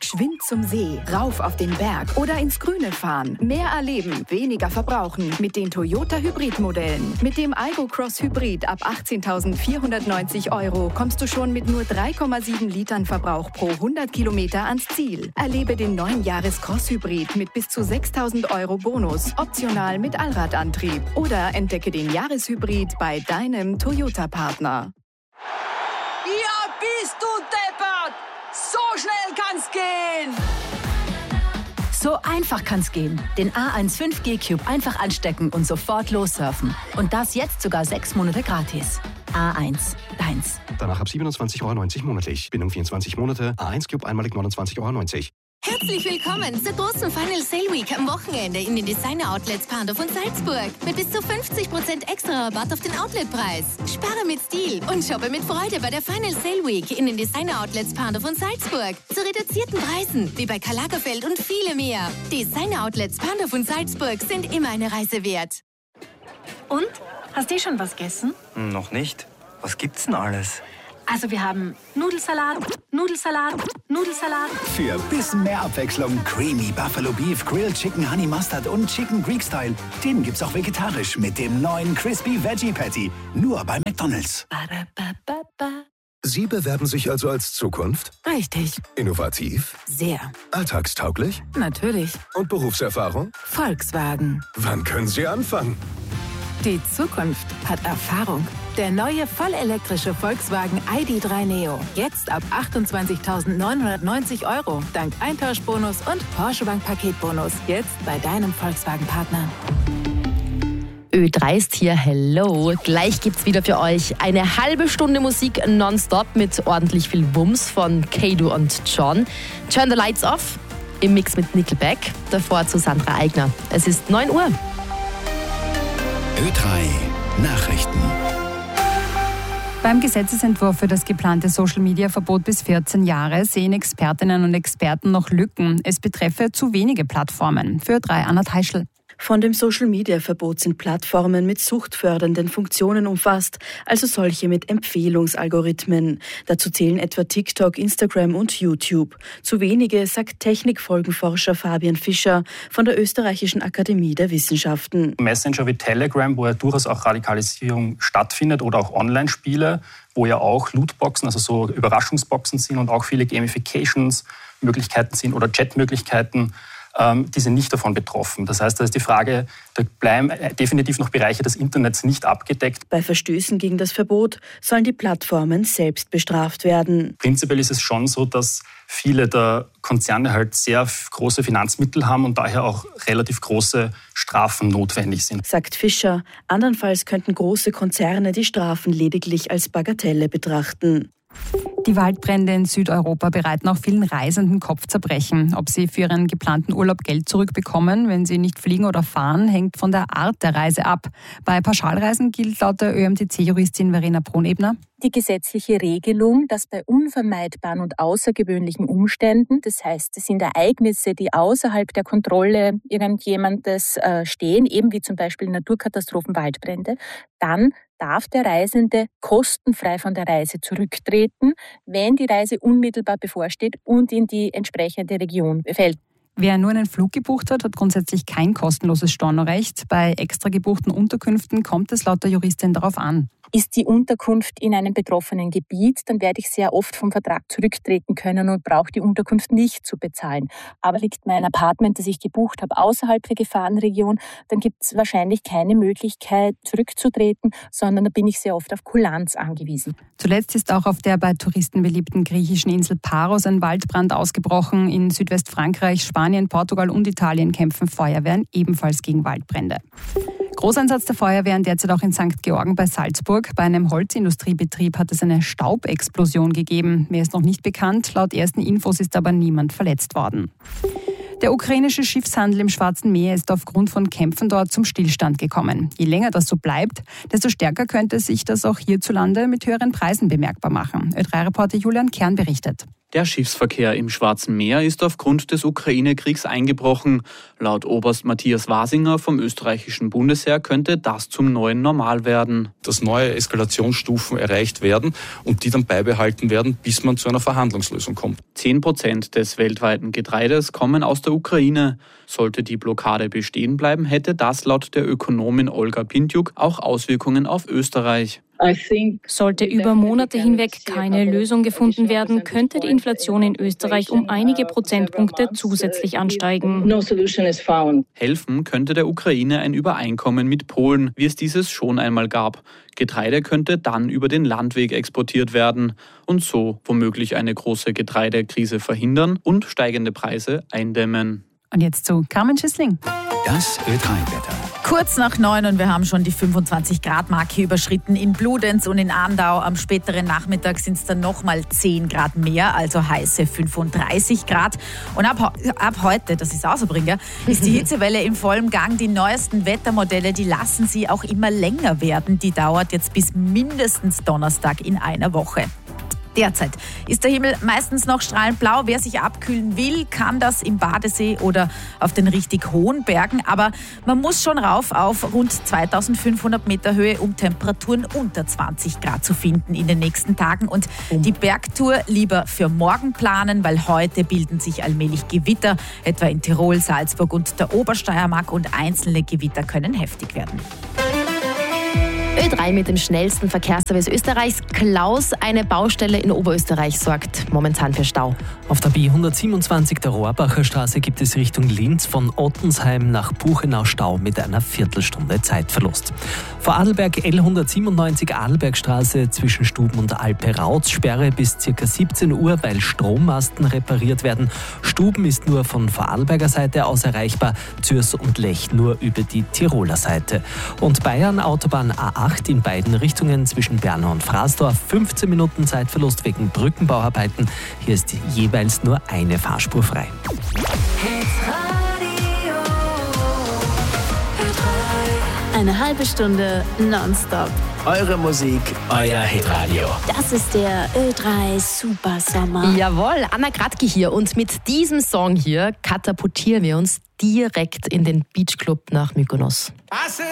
Geschwind zum See, rauf auf den Berg oder ins Grüne fahren. Mehr erleben, weniger verbrauchen mit den Toyota Hybrid-Modellen. Mit dem Aygo Cross Hybrid ab 18.490 € kommst du schon mit nur 3,7 Litern Verbrauch pro 100 Kilometer ans Ziel. Erlebe den neuen Jahres-Cross Hybrid mit bis zu 6.000 € Bonus, optional mit Allradantrieb. Oder entdecke den Jahreshybrid bei deinem Toyota-Partner. Ja, bist du deppert! So schnell kann's gehen! So einfach kann's gehen. Den A1 5G Cube einfach anstecken und sofort lossurfen. Und das jetzt sogar 6 Monate gratis. A1, deins. Danach ab 27,90 € monatlich. Bindung 24 Monate. A1 Cube einmalig 29,90 €. Herzlich willkommen zur großen Final Sale Week am Wochenende in den Designer-Outlets Pandorf und Salzburg. Mit bis zu 50% extra Rabatt auf den Outletpreis. Spare mit Stil und shoppe mit Freude bei der Final Sale Week in den Designer-Outlets Pandorf und Salzburg. Zu reduzierten Preisen, wie bei Karl Lagerfeld und viele mehr. Designer-Outlets Pandorf und Salzburg sind immer eine Reise wert. Und? Hast du schon was gegessen? Noch nicht. Was gibt's denn alles? Also wir haben Nudelsalat, Nudelsalat, Nudelsalat. Für ein bisschen mehr Abwechslung Creamy Buffalo Beef, Grilled Chicken Honey Mustard und Chicken Greek Style. Den gibt's auch vegetarisch mit dem neuen Crispy Veggie Patty. Nur bei McDonald's. Sie bewerben sich also als Zukunft? Richtig. Innovativ? Sehr. Alltagstauglich? Natürlich. Und Berufserfahrung? Volkswagen. Wann können Sie anfangen? Die Zukunft hat Erfahrung. Der neue vollelektrische Volkswagen ID.3 Neo. Jetzt ab 28.990 € dank Eintauschbonus und Porsche Bank Paketbonus. Jetzt bei deinem Volkswagen-Partner. Ö3 ist hier, hello. Gleich gibt's wieder für euch eine halbe Stunde Musik nonstop mit ordentlich viel Wumms von Kado und John. Turn the Lights Off im Mix mit Nickelback. Davor zu Sandra Eigner. Es ist 9 Uhr. Ö3 Nachrichten. Beim Gesetzesentwurf für das geplante Social-Media-Verbot bis 14 Jahre sehen Expertinnen und Experten noch Lücken. Es betreffe zu wenige Plattformen. Für Ö3 Anna Teischl. Von dem Social-Media-Verbot sind Plattformen mit suchtfördernden Funktionen umfasst, also solche mit Empfehlungsalgorithmen. Dazu zählen etwa TikTok, Instagram und YouTube. Zu wenige, sagt Technikfolgenforscher Fabian Fischer von der Österreichischen Akademie der Wissenschaften. Messenger wie Telegram, wo ja durchaus auch Radikalisierung stattfindet, oder auch Online-Spiele, wo ja auch Lootboxen, also so Überraschungsboxen sind und auch viele Gamifications-Möglichkeiten sind oder Chat-Möglichkeiten, die sind nicht davon betroffen. Das heißt, da ist die Frage, da bleiben definitiv noch Bereiche des Internets nicht abgedeckt. Bei Verstößen gegen das Verbot sollen die Plattformen selbst bestraft werden. Prinzipiell ist es schon so, dass viele der Konzerne halt sehr große Finanzmittel haben und daher auch relativ große Strafen notwendig sind. Sagt Fischer. Andernfalls könnten große Konzerne die Strafen lediglich als Bagatelle betrachten. Die Waldbrände in Südeuropa bereiten auch vielen Reisenden Kopfzerbrechen. Ob sie für ihren geplanten Urlaub Geld zurückbekommen, wenn sie nicht fliegen oder fahren, hängt von der Art der Reise ab. Bei Pauschalreisen gilt laut der ÖMTC-Juristin Verena Brunebner die gesetzliche Regelung, dass bei unvermeidbaren und außergewöhnlichen Umständen, das heißt, es sind Ereignisse, die außerhalb der Kontrolle irgendjemandes stehen, eben wie zum Beispiel Naturkatastrophen, Waldbrände, dann darf der Reisende kostenfrei von der Reise zurücktreten, wenn die Reise unmittelbar bevorsteht und in die entsprechende Region fällt. Wer nur einen Flug gebucht hat, hat grundsätzlich kein kostenloses Stornorecht. Bei extra gebuchten Unterkünften kommt es laut der Juristin darauf an. Ist die Unterkunft in einem betroffenen Gebiet, dann werde ich sehr oft vom Vertrag zurücktreten können und brauche die Unterkunft nicht zu bezahlen. Aber liegt mein Apartment, das ich gebucht habe, außerhalb der Gefahrenregion, dann gibt es wahrscheinlich keine Möglichkeit zurückzutreten, sondern da bin ich sehr oft auf Kulanz angewiesen. Zuletzt ist auch auf der bei Touristen beliebten griechischen Insel Paros ein Waldbrand ausgebrochen. In Südwestfrankreich, Spanien, Portugal und Italien kämpfen Feuerwehren ebenfalls gegen Waldbrände. Großeinsatz der Feuerwehren derzeit auch in St. Georgen bei Salzburg. Bei einem Holzindustriebetrieb hat es eine Staubexplosion gegeben. Mehr ist noch nicht bekannt. Laut ersten Infos ist aber niemand verletzt worden. Der ukrainische Schiffshandel im Schwarzen Meer ist aufgrund von Kämpfen dort zum Stillstand gekommen. Je länger das so bleibt, desto stärker könnte sich das auch hierzulande mit höheren Preisen bemerkbar machen. Ö3-Reporter Julian Kern berichtet. Der Schiffsverkehr im Schwarzen Meer ist aufgrund des Ukraine-Kriegs eingebrochen. Laut Oberst Matthias Wasinger vom österreichischen Bundesheer könnte das zum neuen Normal werden. Dass neue Eskalationsstufen erreicht werden und die dann beibehalten werden, bis man zu einer Verhandlungslösung kommt. 10% des weltweiten Getreides kommen aus der Ukraine. Sollte die Blockade bestehen bleiben, hätte das laut der Ökonomin Olga Pintjuk auch Auswirkungen auf Österreich. Sollte über Monate hinweg keine Lösung gefunden werden, könnte die Inflation in Österreich um einige Prozentpunkte zusätzlich ansteigen. Helfen könnte der Ukraine ein Übereinkommen mit Polen, wie es dieses schon einmal gab. Getreide könnte dann über den Landweg exportiert werden und so womöglich eine große Getreidekrise verhindern und steigende Preise eindämmen. Und jetzt zu Carmen Schissling. Das Ö3-Wetter. Kurz nach 9 und wir haben schon die 25-Grad-Marke überschritten in Bludenz und in Arndau. Am späteren Nachmittag sind es dann nochmal 10 Grad mehr, also heiße 35 Grad. Und ab heute, das ist auch so Bringer, ist die Hitzewelle im vollen Gang. Die neuesten Wettermodelle, die lassen sie auch immer länger werden. Die dauert jetzt bis mindestens Donnerstag in einer Woche. Derzeit ist der Himmel meistens noch strahlend blau. Wer sich abkühlen will, kann das im Badesee oder auf den richtig hohen Bergen. Aber man muss schon rauf auf rund 2500 Meter Höhe, um Temperaturen unter 20 Grad zu finden in den nächsten Tagen. Und die Bergtour lieber für morgen planen, weil heute bilden sich allmählich Gewitter, etwa in Tirol, Salzburg und der Obersteiermark. Und einzelne Gewitter können heftig werden. Ö3 mit dem schnellsten Verkehrsservice Österreichs. Klaus, eine Baustelle in Oberösterreich sorgt momentan für Stau. Auf der B127 der Rohrbacher Straße gibt es Richtung Linz von Ottensheim nach Buchenau Stau mit einer Viertelstunde Zeitverlust. Vor Adelberg L197 Adelbergstraße zwischen Stuben und Alpe-Rautz Sperre bis ca. 17 Uhr, weil Strommasten repariert werden. Stuben ist nur von Vorarlberger Seite aus erreichbar, Zürs und Lech nur über die Tiroler Seite. Und Bayern Autobahn A8 in beiden Richtungen zwischen Bernau und Fraßdorf. 15 Minuten Zeitverlust wegen Brückenbauarbeiten. Hier ist jeweils nur eine Fahrspur frei. Eine halbe Stunde nonstop. Eure Musik, euer Hitradio. Das ist der Ö3 Super Sommer. Jawohl, Anna Kratke hier und mit diesem Song hier katapultieren wir uns direkt in den Beachclub nach Mykonos.